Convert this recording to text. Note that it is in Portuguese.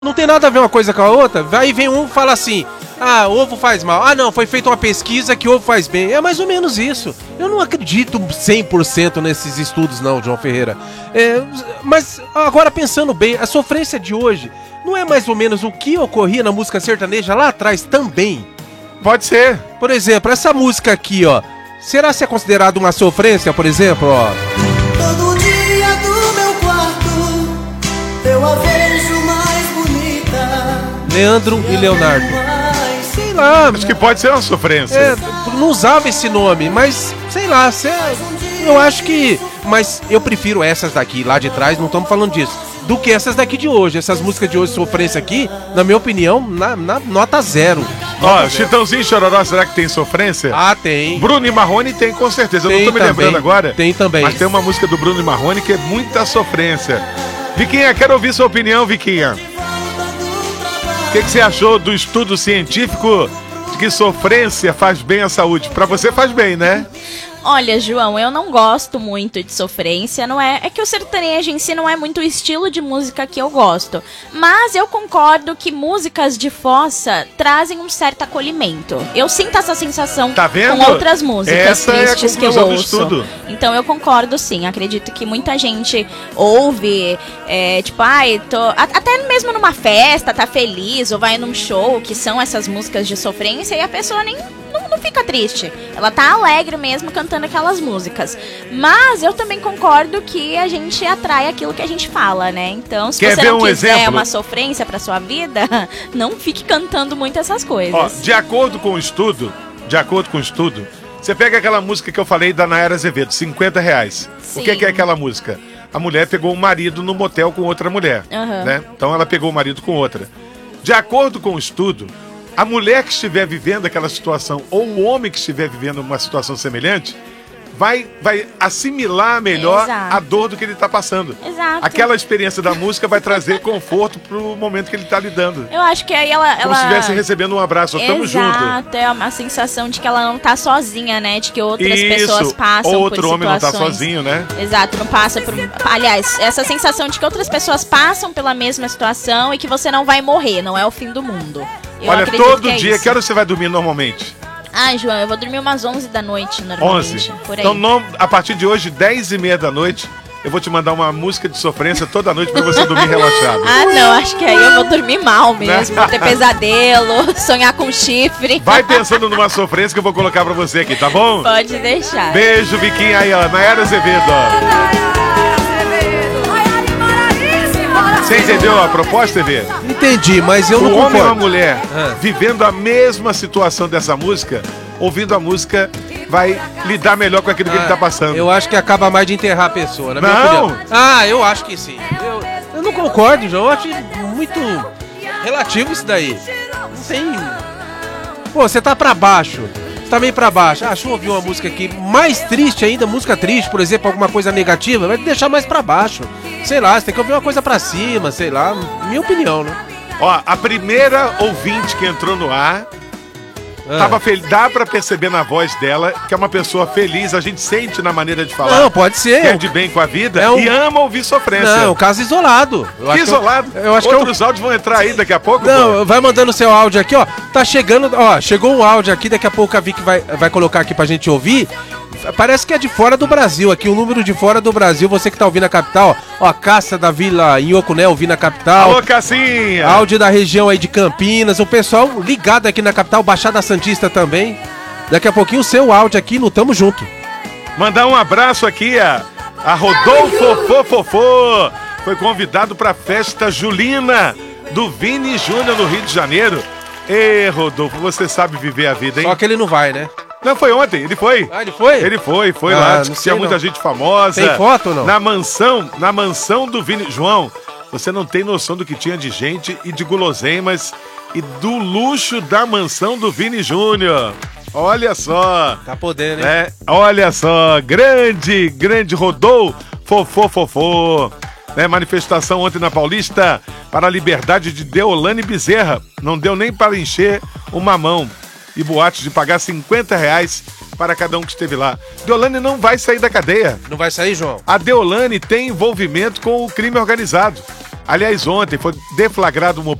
Não tem nada a ver uma coisa com a outra. Aí vem um e fala assim, ah, ovo faz mal. Ah, não, foi feita uma pesquisa que ovo faz bem. É mais ou menos isso. Eu não acredito 100% nesses estudos não, João Ferreira. Mas agora pensando bem, a sofrência de hoje não é mais ou menos o que ocorria na música sertaneja lá atrás também? Pode ser. Por exemplo, essa música aqui, ó. Será que é considerado uma sofrência, por exemplo, ó? Todo dia do meu quarto eu a vejo mais bonita. Leandro e Leonardo. Sei lá. Acho que pode ser uma sofrência. Não usava esse nome, mas sei lá. Eu acho que... Mas eu prefiro essas daqui, lá de trás, não estamos falando disso, do que essas daqui de hoje. Essas músicas de hoje, sofrência aqui, na minha opinião, na nota 0. Ó, Chitãozinho e Chororó, será que tem sofrência? Ah, tem. Bruno e Marrone tem, com certeza. Tem, eu não tô me lembrando também. agora. Tem também. Mas tem uma música do Bruno e Marrone que é muita sofrência. Viquinha, quero ouvir sua opinião, Viquinha. O que você achou do estudo científico de que sofrência faz bem à saúde? Pra você faz bem, né? Olha, João, eu não gosto muito de sofrência, não é? É que o sertanejo em si não é muito o estilo de música que eu gosto. Mas eu concordo que músicas de fossa trazem um certo acolhimento. Eu sinto essa sensação tá vendo? Com outras músicas essa tristes é a que eu conclusão ouço. do estudo. Então eu concordo sim, acredito que muita gente ouve, tipo, até mesmo numa festa, tá feliz, ou vai num show, que são essas músicas de sofrência, e a pessoa não fica triste. Ela tá alegre mesmo cantando aquelas músicas. Mas eu também concordo que a gente atrai aquilo que a gente fala, né? Então, se você não quiser uma sofrência pra sua vida, não fique cantando muito essas coisas. Ó, de acordo com o estudo, você pega aquela música que eu falei da Nayara Azevedo, R$50. Sim. O que é aquela música? A mulher pegou um marido no motel com outra mulher, né? Então ela pegou o marido com outra. De acordo com o estudo, a mulher que estiver vivendo aquela situação, ou o homem que estiver vivendo uma situação semelhante, vai assimilar melhor Exato. a dor do que ele está passando. Exato. Aquela experiência da música vai trazer conforto pro momento que ele está lidando. Eu acho que aí ela... Como se estivesse recebendo um abraço, tamo junto. Exato, é uma sensação de que ela não tá sozinha, né? De que outras pessoas passam outro por homem não tá situações. sozinho, né? Exato, não passa por... Aliás, essa sensação de que outras pessoas passam pela mesma situação e que você não vai morrer, não é o fim do mundo. Olha, todo dia, que hora você vai dormir normalmente? Ah, João, eu vou dormir umas 11 da noite, normalmente. 11? Por aí. Então, a partir de hoje, 10h30 da noite, eu vou te mandar uma música de sofrência toda noite pra você dormir relaxado. Ah, não, acho que aí eu vou dormir mal mesmo, vou ter pesadelo, sonhar com chifre. Vai pensando numa sofrência que eu vou colocar pra você aqui, tá bom? Pode deixar. Beijo, Viquinha, aí, ó, Nayara Azevedo, ó. Você entendeu a proposta, TV? Entendi, mas eu não concordo. O homem e uma mulher vivendo a mesma situação dessa música, ouvindo a música, vai lidar melhor com aquilo que ele tá passando. Eu acho que acaba mais de enterrar a pessoa, na minha opinião. Ah, eu acho que sim. Eu não concordo, João. Eu acho muito relativo isso daí. Não tem... Pô, você tá pra baixo. Tá meio pra baixo. Deixa eu ouvir uma música aqui mais triste ainda, música triste, por exemplo, alguma coisa negativa, vai te deixar mais pra baixo. Sei lá, você tem que ouvir uma coisa pra cima, sei lá, minha opinião, né? Ó, a primeira ouvinte que entrou no ar, tava feliz, dá pra perceber na voz dela que é uma pessoa feliz, a gente sente na maneira de falar. Não, pode ser. Quer de bem com a vida e ama ouvir sofrência. Não, é um caso isolado. Isolado? Eu acho Outros áudios vão entrar aí daqui a pouco? Não, pô? vai mandando seu áudio aqui, ó. Tá chegando, ó, chegou um áudio aqui, daqui a pouco a Vicky vai colocar aqui pra gente ouvir. Parece que é de fora do Brasil aqui, o número de fora do Brasil, você que tá ouvindo a capital, ó, a Cássia da Vila Inhocuné ouvindo a capital. Alô, Cassinha! Áudio da região aí de Campinas, o pessoal ligado aqui na capital, Baixada Santista também. Daqui a pouquinho o seu áudio aqui no Tamo Junto. Mandar um abraço aqui a Rodolfo Fofofô, foi convidado pra festa julina do Vini Júnior no Rio de Janeiro. Ê, Rodolfo, você sabe viver a vida, hein? Só que ele não vai, né? Não, foi ontem, ele foi. Ah, ele foi? Ele foi lá, disse que tinha muita gente famosa. Tem foto ou não? Na mansão do Vini. João, você não tem noção do que tinha de gente e de guloseimas e do luxo da mansão do Vini Júnior. Olha só. Tá podendo, hein? Olha só, grande Rodolfo Fofô. Manifestação ontem na Paulista para a liberdade de Deolane Bezerra. Não deu nem para encher uma mão. E boatos de pagar R$50 para cada um que esteve lá. Deolane não vai sair da cadeia. Não vai sair, João? A Deolane tem envolvimento com o crime organizado. Aliás, ontem foi deflagrado